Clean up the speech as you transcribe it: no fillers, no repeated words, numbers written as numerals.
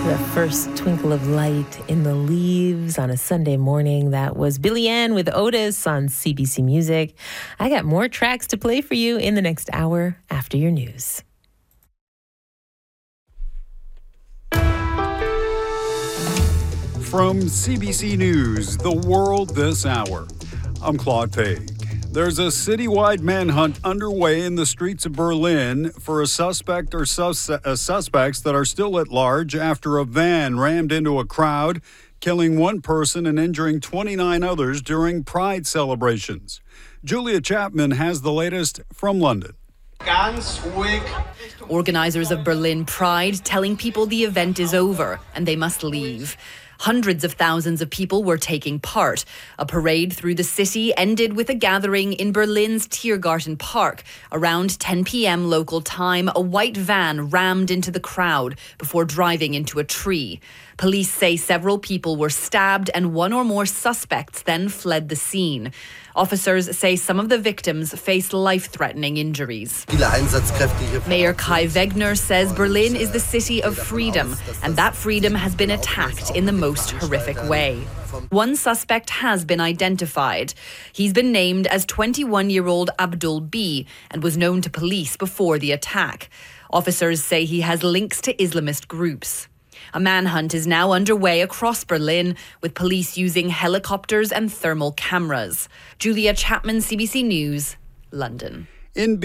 The first twinkle of light in the leaves on a Sunday morning. That was Billie Ann with Otis on CBC Music. I got more tracks to play for you in the next hour after your news. From CBC News, The World This Hour, I'm Claude Paig. There's a citywide manhunt underway in the streets of Berlin for a suspect or suspects that are still at large after a van rammed into a crowd, killing one person and injuring 29 others during Pride celebrations. Julia Chapman has the latest from London. Organisers of Berlin Pride telling people the event is over and they must leave. Hundreds of thousands of people were taking part. A parade through the city ended with a gathering in Berlin's Tiergarten Park. Around 10 p.m. local time, a white van rammed into the crowd before driving into a tree. Police say several people were stabbed and one or more suspects then fled the scene. Officers say some of the victims faced life-threatening injuries. Mayor Kai Wegner says Berlin is the city of freedom, and that freedom has been attacked in the most horrific way. One suspect has been identified. He's been named as 21-year-old Abdul B. and was known to police before the attack. Officers say he has links to Islamist groups. A manhunt is now underway across Berlin, with police using helicopters and thermal cameras. Julia Chapman, CBC News, London. In